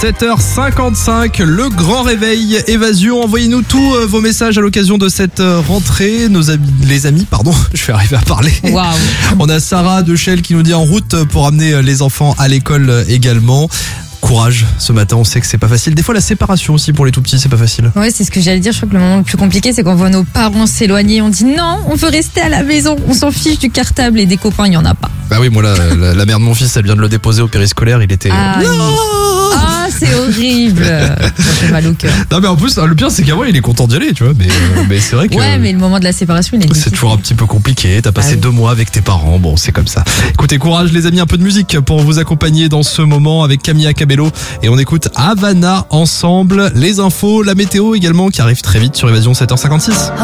7h55, le grand réveil Évasion. Envoyez-nous tous vos messages à l'occasion de cette rentrée. Les amis, je vais arriver à parler. Waouh. On a Sarah de Chelles qui nous dit en route pour amener les enfants à l'école également. Courage ce matin, on sait que c'est pas facile. Des fois la séparation aussi pour les tout petits, c'est pas facile. Ouais, c'est ce que j'allais dire. Je crois que le moment le plus compliqué, c'est qu'on voit nos parents s'éloigner. On dit non, on veut rester à la maison. On s'en fiche du cartable et des copains, il y en a pas. Bah oui, moi la mère de mon fils, elle vient de le déposer au périscolaire. Il était. Ah, c'est horrible. Ça fait mal au cœur. Non mais en plus, le pire c'est qu'avant il est content d'y aller, tu vois. Mais c'est vrai que. Ouais, mais le moment de la séparation, il est difficile. C'est toujours un petit peu compliqué. T'as passé 2 mois avec tes parents. Bon, c'est comme ça. Écoutez, courage les amis, un peu de musique pour vous accompagner dans ce moment avec Camilla Cabello. Et on écoute Havana ensemble. Les infos, la météo également qui arrive très vite sur Évasion 7h56.